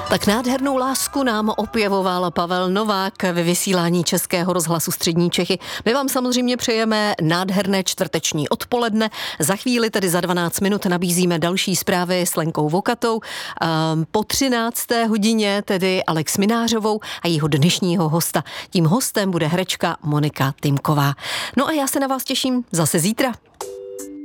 Tak nádhernou lásku nám opěvoval Pavel Novák ve vysílání Českého rozhlasu Střední Čechy. My vám samozřejmě přejeme nádherné čtvrteční odpoledne. Za chvíli, tedy za 12 minut, nabízíme další zprávy s Lenkou Vokatou. Po 13. hodině tedy Alex Minářovou a jeho dnešního hosta. Tím hostem bude herečka Monika Tymková. No a já se na vás těším zase zítra.